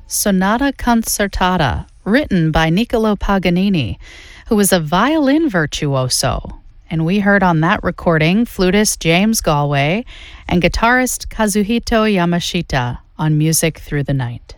Sonata Concertata, written by Niccolo Paganini, who was a violin virtuoso. And we heard on that recording flutist James Galway and guitarist Kazuhito Yamashita on Music Through the Night.